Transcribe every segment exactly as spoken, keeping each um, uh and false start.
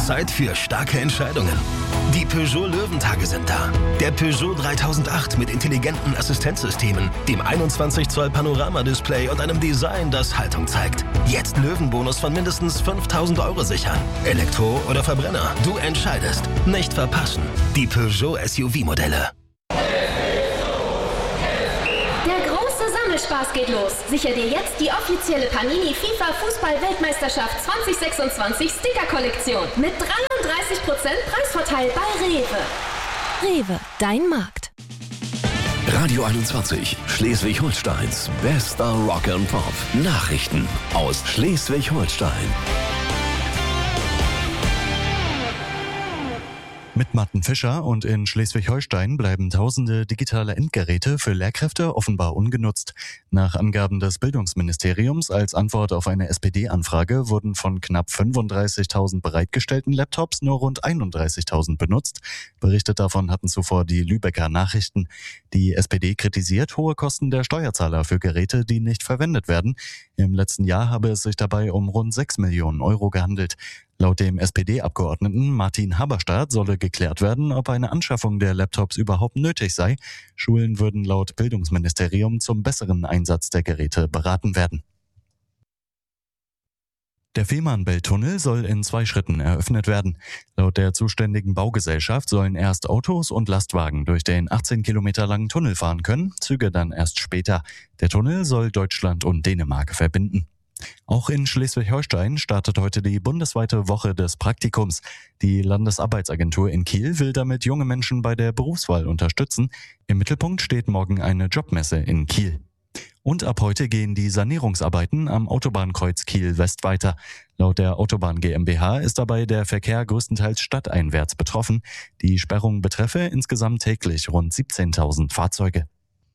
Zeit für starke Entscheidungen. Die Peugeot Löwentage sind da. Der Peugeot dreitausendacht mit intelligenten Assistenzsystemen, dem einundzwanzig Zoll Panoramadisplay und einem Design, das Haltung zeigt. Jetzt Löwenbonus von mindestens fünftausend Euro sichern. Elektro oder Verbrenner, du entscheidest. Nicht verpassen. Die Peugeot S U V-Modelle. Spaß geht los. Sicher dir jetzt die offizielle Panini FIFA Fußball-Weltmeisterschaft zwanzig sechsundzwanzig Sticker-Kollektion mit dreiunddreißig Prozent Preisvorteil bei Rewe. Rewe, dein Markt. Radio einundzwanzig, Schleswig-Holsteins bester Rock and Pop. Nachrichten aus Schleswig-Holstein. Mit Martin Fischer und in Schleswig-Holstein bleiben tausende digitale Endgeräte für Lehrkräfte offenbar ungenutzt. Nach Angaben des Bildungsministeriums als Antwort auf eine S P D-Anfrage wurden von knapp fünfunddreißigtausend bereitgestellten Laptops nur rund einunddreißigtausend benutzt. Berichtet davon hatten zuvor die Lübecker Nachrichten. Die S P D kritisiert hohe Kosten der Steuerzahler für Geräte, die nicht verwendet werden. Im letzten Jahr habe es sich dabei um rund sechs Millionen Euro gehandelt. Laut dem S P D-Abgeordneten Martin Haberstadt solle geklärt werden, ob eine Anschaffung der Laptops überhaupt nötig sei. Schulen würden laut Bildungsministerium zum besseren Einsatz der Geräte beraten werden. Der Fehmarnbelt-Tunnel soll in zwei Schritten eröffnet werden. Laut der zuständigen Baugesellschaft sollen erst Autos und Lastwagen durch den achtzehn Kilometer langen Tunnel fahren können, Züge dann erst später. Der Tunnel soll Deutschland und Dänemark verbinden. Auch in Schleswig-Holstein startet heute die bundesweite Woche des Praktikums. Die Landesarbeitsagentur in Kiel will damit junge Menschen bei der Berufswahl unterstützen. Im Mittelpunkt steht morgen eine Jobmesse in Kiel. Und ab heute gehen die Sanierungsarbeiten am Autobahnkreuz Kiel-West weiter. Laut der Autobahn GmbH ist dabei der Verkehr größtenteils stadteinwärts betroffen. Die Sperrung betreffe insgesamt täglich rund siebzehntausend Fahrzeuge.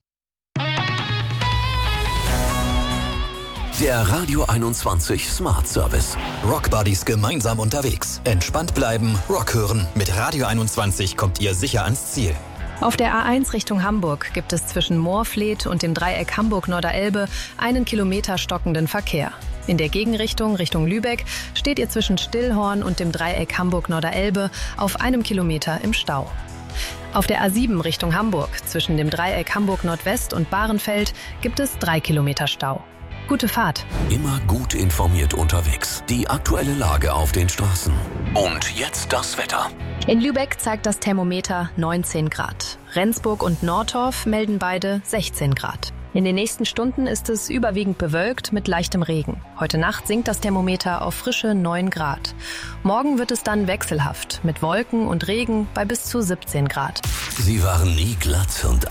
Der Radio einundzwanzig Smart Service. Rock Buddies gemeinsam unterwegs. Entspannt bleiben, Rock hören. Mit Radio einundzwanzig kommt ihr sicher ans Ziel. Auf der A eins Richtung Hamburg gibt es zwischen Moorfleet und dem Dreieck Hamburg-Norderelbe einen Kilometer stockenden Verkehr. In der Gegenrichtung Richtung Lübeck steht ihr zwischen Stillhorn und dem Dreieck Hamburg-Norderelbe auf einem Kilometer im Stau. Auf der A sieben Richtung Hamburg zwischen dem Dreieck Hamburg-Nordwest und Bahrenfeld gibt es drei Kilometer Stau. Gute Fahrt. Immer gut informiert unterwegs. Die aktuelle Lage auf den Straßen. Und jetzt das Wetter. In Lübeck zeigt das Thermometer neunzehn Grad. Rendsburg und Nordorf melden beide sechzehn Grad. In den nächsten Stunden ist es überwiegend bewölkt mit leichtem Regen. Heute Nacht sinkt das Thermometer auf frische neun Grad. Morgen wird es dann wechselhaft mit Wolken und Regen bei bis zu siebzehn Grad. Sie waren nie glatt und